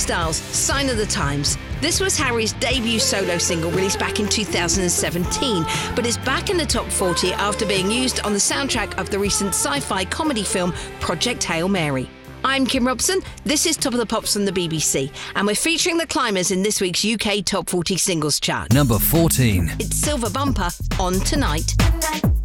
Styles, Sign of the Times. This was Harry's debut solo single released back in 2017, but is back in the top 40 after being used on the soundtrack of the recent sci-fi comedy film Project Hail Mary. I'm Kim Robson. This is Top of the Pops from the BBC, and we're featuring the climbers in this week's UK Top 40 Singles Chart. Number 14. It's Silver Bumper on Tonight.